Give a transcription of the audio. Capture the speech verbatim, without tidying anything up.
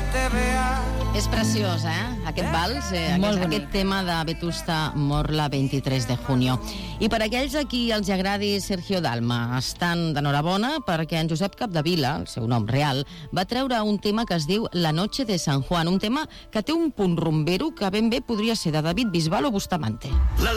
te vea. És preciós, eh? Aquest vals, eh? aquest, aquest tema de Vetusta Morla, veintitrés de junio. I per aquells a qui els agradi Sergio Dalma, estan d'enhorabona perquè en Josep Capdevila, el seu nom real, va treure un tema que es diu La noche de San Juan, un tema que té un punt rumbero que ben bé podria ser de David Bisbal o Bustamante. La